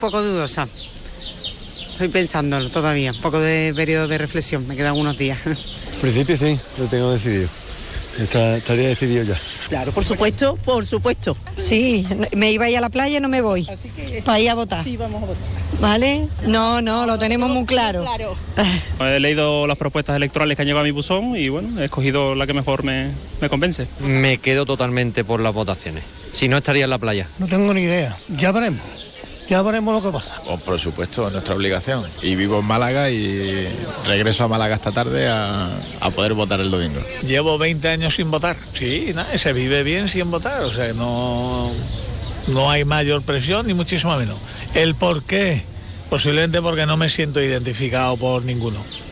Poco dudosa. Estoy pensándolo todavía, un poco de periodo de reflexión, me quedan unos días. En principio sí, lo tengo decidido. Estaría decidido ya. Claro, por supuesto, por supuesto. Sí, me iba a ir a la playa y no me voy. Así que Para ir a votar. sí, vamos a votar. ¿Vale? No, lo tenemos muy claro. He leído las propuestas electorales que han llegado a mi buzón y bueno, he escogido la que mejor me convence. Me quedo totalmente por las votaciones. Si no, estaría en la playa. No tengo ni idea, ya veremos lo que pasa. Por supuesto, es nuestra obligación. Y vivo en Málaga y regreso a Málaga esta tarde a poder votar el domingo. Llevo 20 años sin votar. Sí, se vive bien sin votar, o sea, no hay mayor presión ni muchísimo menos. ¿El por qué? Posiblemente porque no me siento identificado por ninguno.